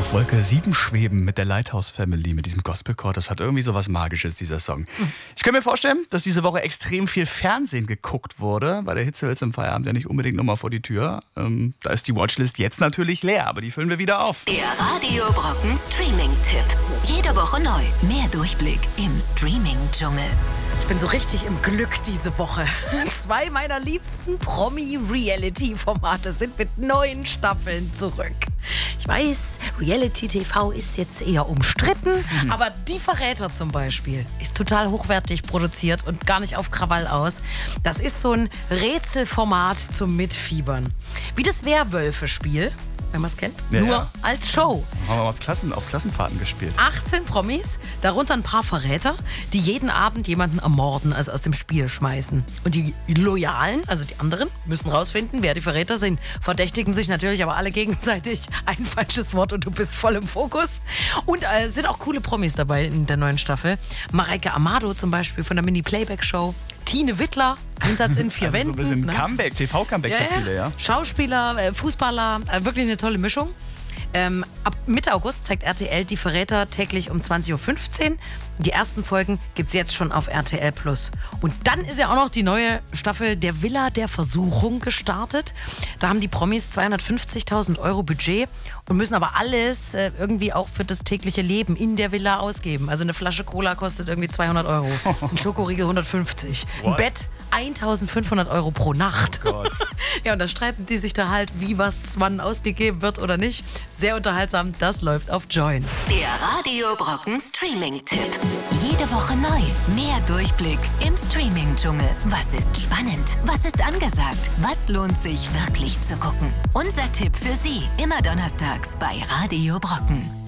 auf Wolke 7 schweben mit der Lighthouse Family, mit diesem Gospelchor. Das hat irgendwie so was Magisches, dieser Song. Ich kann mir vorstellen, dass diese Woche extrem viel Fernsehen geguckt wurde, weil der Hitzewitz im Feierabend ja nicht unbedingt nochmal vor die Tür. Da ist die Watchlist jetzt natürlich leer, aber die füllen wir wieder auf. Der Radio Brocken Streaming-Tipp. Jede Woche neu. Mehr Durchblick im Streaming-Dschungel. Ich bin so richtig im Glück diese Woche. 2 meiner liebsten Promi-Reality-Formate sind mit neuen Staffeln zurück. Ich weiß, Reality-TV ist jetzt eher umstritten, aber Die Verräter zum Beispiel ist total hochwertig produziert und gar nicht auf Krawall aus. Das ist so ein Rätselformat zum Mitfiebern. Wie das Werwölfe-Spiel, wenn man es kennt, Ja, nur ja. als Show. Haben wir mal auf Klassenfahrten gespielt. 18 Promis, darunter ein paar Verräter, die jeden Abend jemanden ermorden, also aus dem Spiel schmeißen. Und die Loyalen, also die anderen, müssen rausfinden, wer die Verräter sind. Verdächtigen sich natürlich aber alle gegenseitig. Ein falsches Wort und du bist voll im Fokus. Und sind auch coole Promis dabei in der neuen Staffel. Mareike Amado zum Beispiel von der Mini-Playback-Show. Tine Wittler, Einsatz in 4 Also Wänden. so ein bisschen Comeback, TV-Comeback für viele, ja. Schauspieler, Fußballer, wirklich eine tolle Mischung. Ab Mitte August zeigt RTL Die Verräter täglich um 20.15 Uhr. Die ersten Folgen gibt es jetzt schon auf RTL+. Und dann ist ja auch noch die neue Staffel der Villa der Versuchung gestartet. Da haben die Promis 250.000 Euro Budget und müssen aber alles irgendwie auch für das tägliche Leben in der Villa ausgeben. Also eine Flasche Cola kostet irgendwie 200 Euro, ein Schokoriegel 150, ein Bett 1.500 Euro pro Nacht. Oh Gott. Ja, und da streiten die sich da halt, wie was wann ausgegeben wird oder nicht. Sehr unterhaltsam, das läuft auf Join. Der Radio Brocken Streaming-Tipp. Jede Woche neu. Mehr Durchblick im Streaming-Dschungel. Was ist spannend? Was ist angesagt? Was lohnt sich wirklich zu gucken? Unser Tipp für Sie. Immer donnerstags bei Radio Brocken.